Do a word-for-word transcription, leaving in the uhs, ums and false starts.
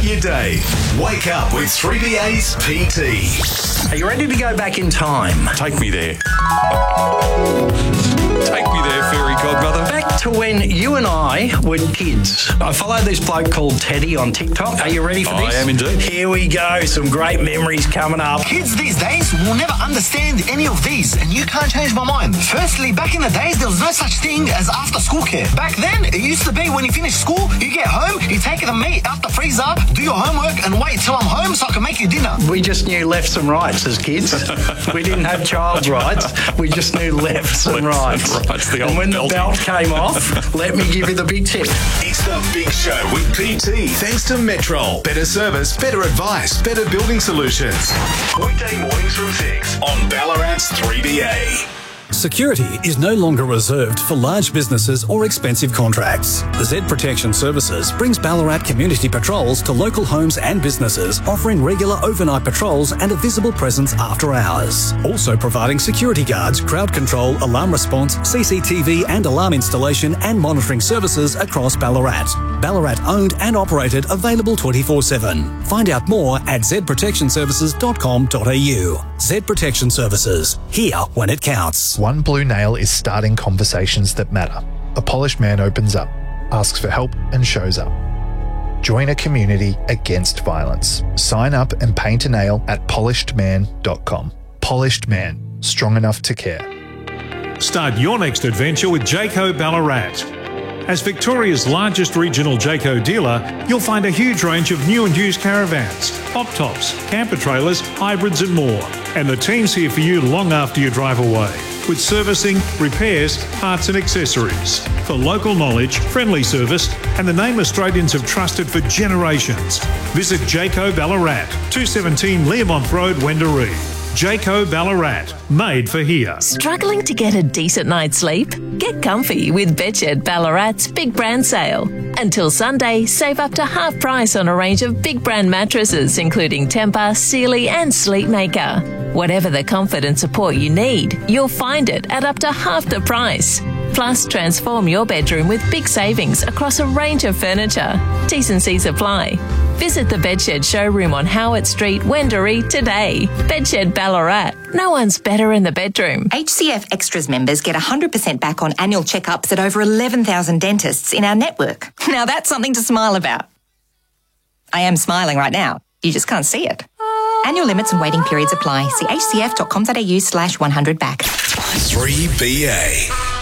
your day. Wake up with three B A's P T. Are you ready to go back in time? Take me there. Take me there, fairy godmother. Back to when you and I were kids. I follow this bloke called Teddy on TikTok. Are you ready for I this? am indeed. Here we go. Some great memories coming up. Kids these days will never understand any of these, and you can't change my mind. Firstly, back in the days, there was no such thing as after-school care. Back then, it used to be when you finish school, you get home, you take the meat out the freezer, do your homework, and wait till I'm home so I can make you dinner. We just knew lefts and rights as kids. We didn't have child's rights. We just knew lefts and rights. Lefts and rights, the old and when the belting. belt came off, let me give you the big tip. It's the Big Show with P T. Thanks to Metrol. Better service, better advice, better building solutions. Weekday mornings from six on Ballarat's three B A. Security is no longer reserved for large businesses or expensive contracts. Z Protection Services brings Ballarat community patrols to local homes and businesses, offering regular overnight patrols and a visible presence after hours. Also providing security guards, crowd control, alarm response, C C T V and alarm installation and monitoring services across Ballarat. Ballarat owned and operated, available twenty-four seven. Find out more at z protection services dot com dot a u. Z Protection Services, here when it counts. One Blue Nail is starting conversations that matter. A polished man opens up, asks for help and shows up. Join a community against violence. Sign up and paint a nail at polished man dot com. Polished Man, strong enough to care. Start your next adventure with Jayco Ballarat. As Victoria's largest regional Jayco dealer, you'll find a huge range of new and used caravans, pop-tops, camper trailers, hybrids and more. And the team's here for you long after you drive away, with servicing, repairs, parts and accessories. For local knowledge, friendly service and the name Australians have trusted for generations. Visit Jayco Ballarat, two seventeen Learmont Road, Wendouree. Jayco Ballarat, made for here. Struggling to get a decent night's sleep? Get comfy with Bedshed Ballarat's Big Brand Sale. Until Sunday, save up to half price on a range of big brand mattresses, including Tempur, Sealy and Sleepmaker. Whatever the comfort and support you need, you'll find it at up to half the price. Plus, transform your bedroom with big savings across a range of furniture. T's and C's apply. Visit the Bedshed showroom on Howard Street, Wendouree today. Bedshed Ballarat. No one's better in the bedroom. H C F Extras members get one hundred percent back on annual checkups at over eleven thousand dentists in our network. Now that's something to smile about. I am smiling right now. You just can't see it. Annual limits and waiting periods apply. See h c f dot com dot a u slash one hundred back. three B A.